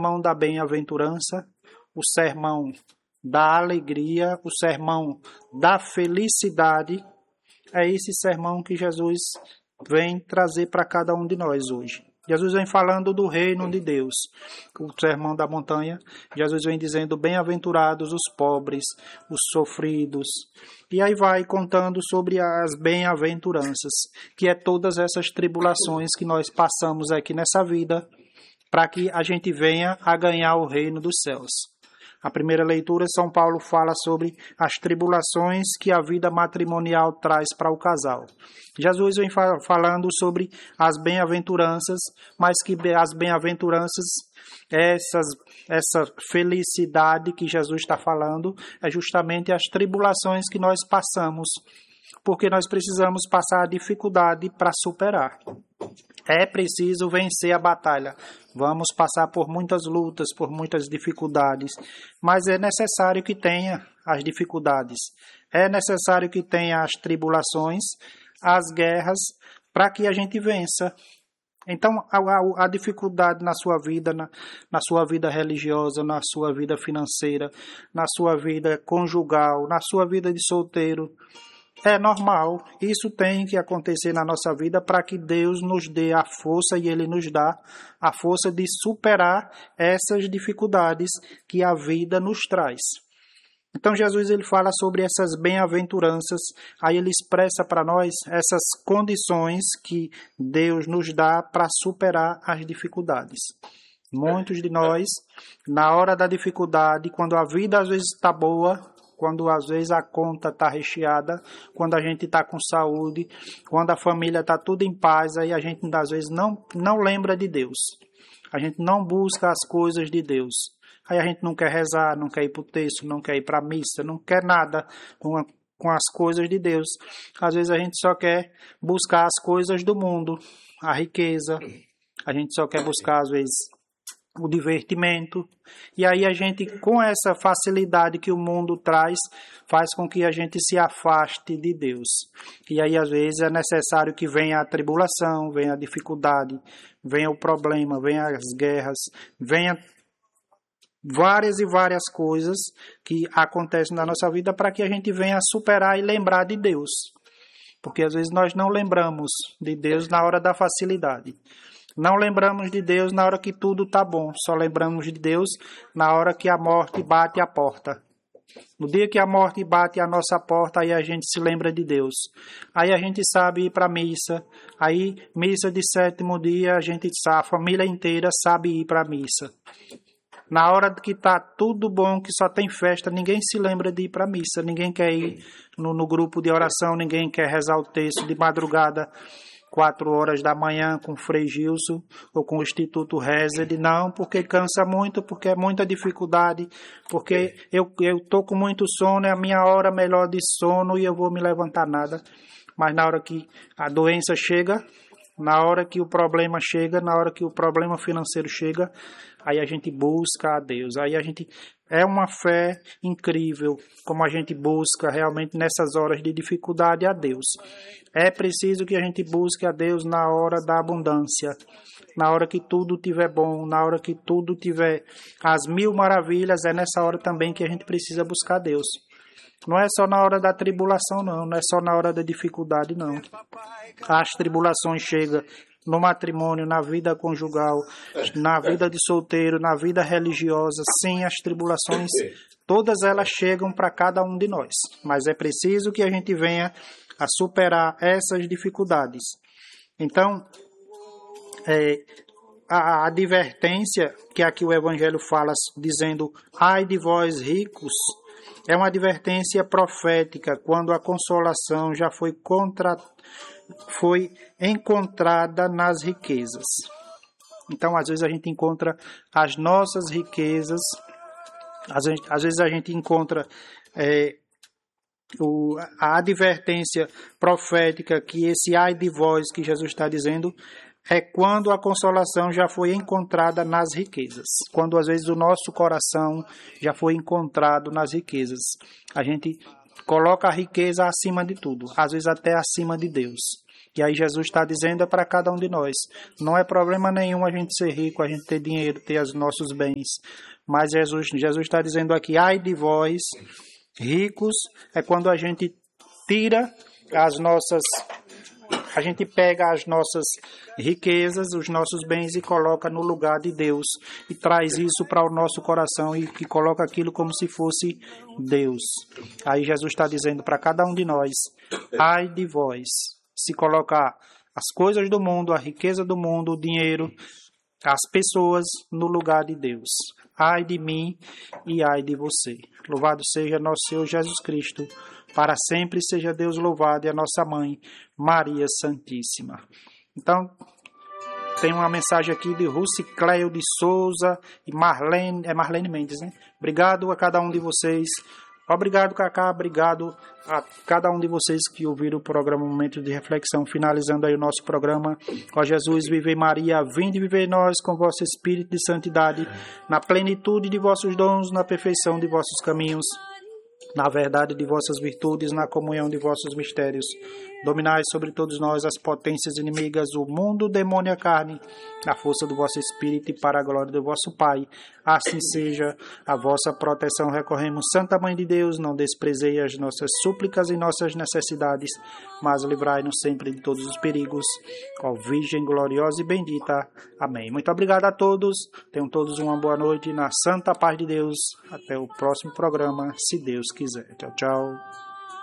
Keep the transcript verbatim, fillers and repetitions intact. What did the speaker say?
sermão da bem-aventurança, o sermão da alegria, o sermão da felicidade. É esse sermão que Jesus vem trazer para cada um de nós hoje. Jesus vem falando do reino de Deus. O sermão da montanha, Jesus vem dizendo: bem-aventurados os pobres, os sofridos. E aí vai contando sobre as bem-aventuranças, que é todas essas tribulações que nós passamos aqui nessa vida, para que a gente venha a ganhar o reino dos céus. A primeira leitura, São Paulo fala sobre as tribulações que a vida matrimonial traz para o casal. Jesus vem falando sobre as bem-aventuranças, mas que as bem-aventuranças, essas, essa felicidade que Jesus está falando, é justamente as tribulações que nós passamos, porque nós precisamos passar a dificuldade para superar. É preciso vencer a batalha. Vamos passar por muitas lutas, por muitas dificuldades, mas é necessário que tenha as dificuldades. É necessário que tenha as tribulações, as guerras, para que a gente vença. Então, a, a, a dificuldade na sua vida, na, na sua vida religiosa, na sua vida financeira, na sua vida conjugal, na sua vida de solteiro, é normal. Isso tem que acontecer na nossa vida para que Deus nos dê a força, e Ele nos dá a força de superar essas dificuldades que a vida nos traz. Então Jesus ele fala sobre essas bem-aventuranças, aí ele expressa para nós essas condições que Deus nos dá para superar as dificuldades. Muitos de nós, na hora da dificuldade, quando a vida às vezes está boa, quando às vezes a conta está recheada, quando a gente está com saúde, quando a família está tudo em paz, aí a gente às vezes não, não lembra de Deus. A gente não busca as coisas de Deus. Aí a gente não quer rezar, não quer ir para o texto, não quer ir para a missa, não quer nada com, a, com as coisas de Deus. Às vezes a gente só quer buscar as coisas do mundo, a riqueza. A gente só quer buscar às vezes o divertimento. E aí a gente, com essa facilidade que o mundo traz, faz com que a gente se afaste de Deus. E aí às vezes é necessário que venha a tribulação, venha a dificuldade, venha o problema, venha as guerras, venha várias e várias coisas que acontecem na nossa vida para que a gente venha a superar e lembrar de Deus. Porque às vezes nós não lembramos de Deus na hora da facilidade. Não lembramos de Deus na hora que tudo está bom. Só lembramos de Deus na hora que a morte bate a porta. No dia que a morte bate a nossa porta, aí a gente se lembra de Deus. Aí a gente sabe ir para a missa. Aí, missa de sétimo dia, a gente sabe, a família inteira sabe ir para a missa. Na hora que está tudo bom, que só tem festa, ninguém se lembra de ir para a missa. Ninguém quer ir no, no grupo de oração, ninguém quer rezar o texto de madrugada, quatro horas da manhã, com o Frei Gilson ou com o Instituto Rezed. Não, porque cansa muito, porque é muita dificuldade, porque eu estou com muito sono, é a minha hora melhor de sono e eu vou me levantar nada. Mas na hora que a doença chega, na hora que o problema chega, na hora que o problema financeiro chega, aí a gente busca a Deus. Aí a gente é uma fé incrível, como a gente busca realmente nessas horas de dificuldade a Deus. É preciso que a gente busque a Deus na hora da abundância, na hora que tudo estiver bom, na hora que tudo tiver as mil maravilhas, é nessa hora também que a gente precisa buscar a Deus. Não é só na hora da tribulação, não. Não é só na hora da dificuldade, não. As tribulações chegam no matrimônio, na vida conjugal, na vida de solteiro, na vida religiosa. Sim, as tribulações, todas elas chegam para cada um de nós. Mas é preciso que a gente venha a superar essas dificuldades. Então, é, a, a advertência que aqui o Evangelho fala, dizendo, ai de vós ricos, é uma advertência profética quando a consolação já foi, contra... foi encontrada nas riquezas. Então, às vezes a gente encontra as nossas riquezas, às vezes, às vezes a gente encontra é, o, a advertência profética que esse ai de vós que Jesus está dizendo é quando a consolação já foi encontrada nas riquezas. Quando às vezes o nosso coração já foi encontrado nas riquezas. A gente coloca a riqueza acima de tudo, às vezes até acima de Deus. E aí Jesus está dizendo é para cada um de nós. Não é problema nenhum a gente ser rico, a gente ter dinheiro, ter os nossos bens. Mas Jesus Jesus está dizendo aqui, ai de vós, ricos, é quando a gente tira as nossas... A gente pega as nossas riquezas, os nossos bens e coloca no lugar de Deus. E traz isso para o nosso coração e que coloca aquilo como se fosse Deus. Aí Jesus está dizendo para cada um de nós, ai de vós, se colocar as coisas do mundo, a riqueza do mundo, o dinheiro, as pessoas no lugar de Deus. Ai de mim e ai de você. Louvado seja nosso Senhor Jesus Cristo. Para sempre seja Deus louvado e a nossa mãe, Maria Santíssima. Então, tem uma mensagem aqui de Rucicléio de Souza e Marlene, é Marlene Mendes, né? Obrigado a cada um de vocês. Obrigado, Cacá. Obrigado a cada um de vocês que ouviram o programa Momento de Reflexão. Finalizando aí o nosso programa. Ó Jesus, vive Maria, vinde viver em nós com vosso Espírito de Santidade, na plenitude de vossos dons, na perfeição de vossos caminhos, na verdade de vossas virtudes, na comunhão de vossos mistérios. Dominai sobre todos nós as potências inimigas, o mundo, o demônio e a carne, na força do vosso Espírito e para a glória do vosso Pai. Assim seja a vossa proteção. Recorremos, Santa Mãe de Deus, não desprezei as nossas súplicas e nossas necessidades, mas livrai-nos sempre de todos os perigos. Ó Virgem gloriosa e bendita. Amém. Muito obrigado a todos. Tenham todos uma boa noite na santa paz de Deus. Até o próximo programa, se Deus quiser. Tchau, tchau.